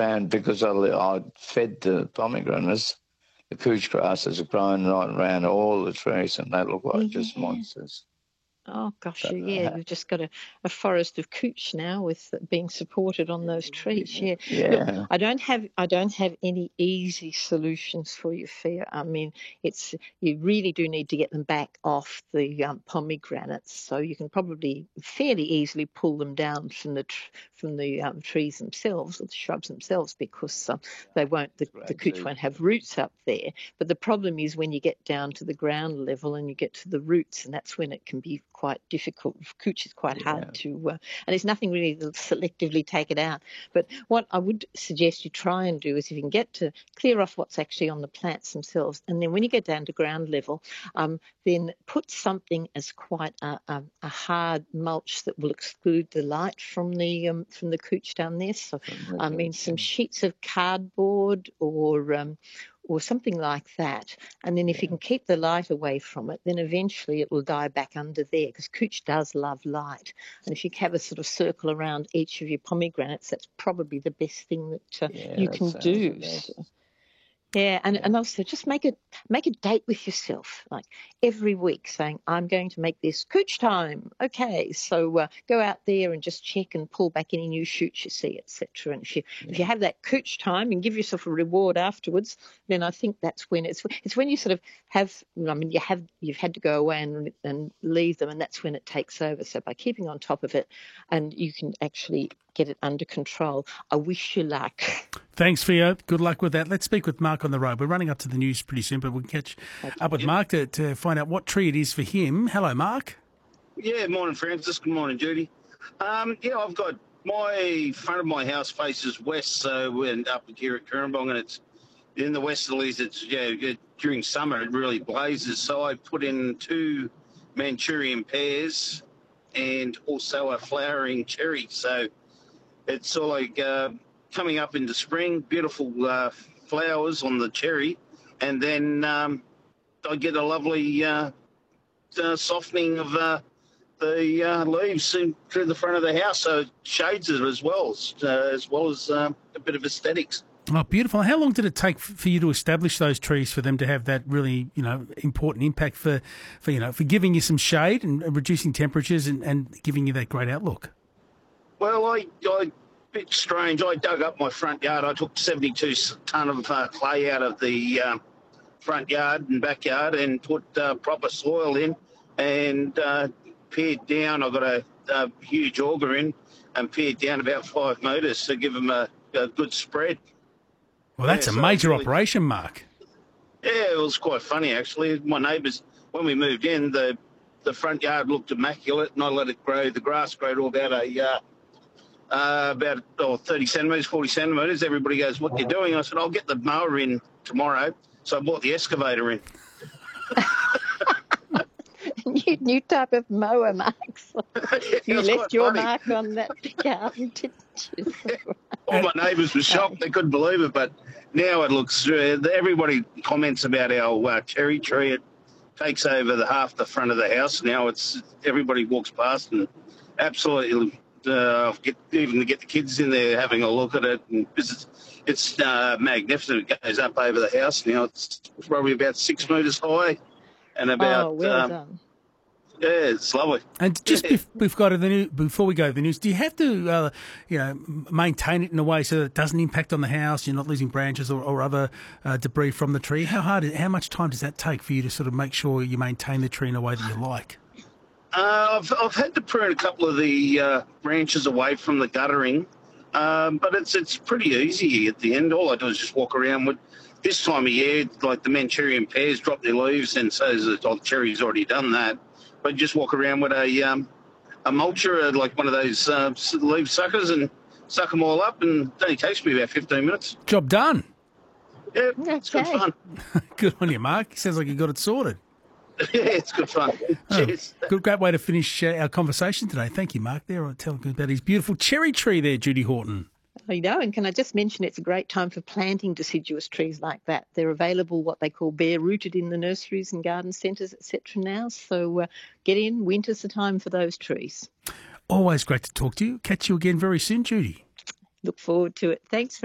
found, because I fed the pomegranates, the couch grasses have grown right around all the trees, and they look like just monsters. Oh gosh, So, you've just got a forest of couch now with being supported on those trees. Yeah. Look, yeah. I don't have any easy solutions for you, Fia. I mean, you really do need to get them back off the pomegranates, so you can probably fairly easily pull them down from the trees themselves or the shrubs themselves, because the couch won't have roots up there. But the problem is when you get down to the ground level and you get to the roots, and that's when it can be quite difficult. Couch is quite hard to, and there's nothing really to selectively take it out. But what I would suggest you try and do is, if you can get to clear off what's actually on the plants themselves, and then when you get down to ground level, then put something as quite a hard mulch that will exclude the light from the couch down there. So, I mean, some sheets of cardboard or something like that. And then if you can keep the light away from it, then eventually it will die back under there, because couch does love light. And if you have a sort of circle around each of your pomegranates, that's probably the best thing that you can do. And also just make a date with yourself, like every week, saying, I'm going to make this couch time. Okay, so go out there and just check and pull back any new shoots you see, etc. And if you have that couch time and give yourself a reward afterwards, then I think that's when it's when you sort of have, I mean, you've had to go away and leave them, and that's when it takes over. So by keeping on top of it, and you can actually get it under control. I wish you luck. Thanks, Fia. Good luck with that. Let's speak with Mark on the road. We're running up to the news pretty soon, but we'll catch up with Mark to find out what tree it is for him. Hello, Mark. Yeah, morning, Francis. Good morning, Judy. I've got my front of my house faces west, so we end up here at Currumbong, and it's in the westerlies. It's during summer it really blazes. So I put in 2 Manchurian pears and also a flowering cherry. So it's all like coming up into spring, beautiful flowers on the cherry, and then I get a lovely softening of the leaves through the front of the house, so it shades it as well as a bit of aesthetics. Oh, beautiful. How long did it take for you to establish those trees, for them to have that really, important impact for giving you some shade and reducing temperatures and giving you that great outlook? Well, I bit strange. I dug up my front yard. I took 72 tonne of clay out of the front yard and backyard and put proper soil in and pared down. I got a huge auger in and pared down about 5 metres to give them a good spread. Well, that's a major operation, Mark. Yeah, it was quite funny, actually. My neighbours, when we moved in, the front yard looked immaculate, and I let it grow. The grass grew to about 30 centimetres, 40 centimetres. Everybody goes, what are you doing? I said, I'll get the mower in tomorrow. So I bought the excavator in. New type of mower, Mark. You left your mark on that garden, didn't you? All my neighbours were shocked. They couldn't believe it. But now it looks, everybody comments about our cherry tree. It takes over half the front of the house. Now everybody walks past and absolutely even to get the kids in there having a look at it. And it's magnificent. It goes up over the house. Now it's probably about 6 metres high and about... well done. Yeah, it's lovely. And just before we go to the news, do you have to, maintain it in a way so that it doesn't impact on the house? You're not losing branches or other debris from the tree. How much time does that take for you to sort of make sure you maintain the tree in a way that you like? I've had to prune a couple of the branches away from the guttering, but it's pretty easy at the end. All I do is just walk around with. This time of year, like the Manchurian pears drop their leaves, and so the cherry's already done that. But just walk around with a mulcher, like one of those leaf suckers, and suck them all up, and it only takes me about 15 minutes. Job done. Yeah, it's good fun. Good on you, Mark. Sounds like you got it sorted. Yeah, it's good fun. Cheers. Great way to finish our conversation today. Thank you, Mark. There, telling us about his beautiful cherry tree there, Judy Horton. And can I just mention it's a great time for planting deciduous trees like that. They're available, what they call bare-rooted, in the nurseries and garden centres, etc. now. So get in. Winter's the time for those trees. Always great to talk to you. Catch you again very soon, Judy. Look forward to it. Thanks.